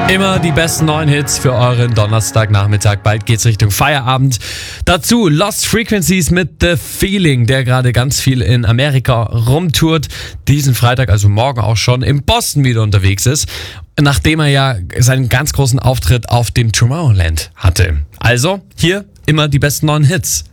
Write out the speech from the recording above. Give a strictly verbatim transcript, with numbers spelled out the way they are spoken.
Immer die besten neuen Hits für euren Donnerstagnachmittag. Bald geht's Richtung Feierabend. Dazu Lost Frequencies mit The Feeling, der gerade ganz viel in Amerika rumtourt. Diesen Freitag, also morgen auch schon, in Boston wieder unterwegs ist. Nachdem er ja seinen ganz großen Auftritt auf dem Tomorrowland hatte. Also, hier immer die besten neuen Hits.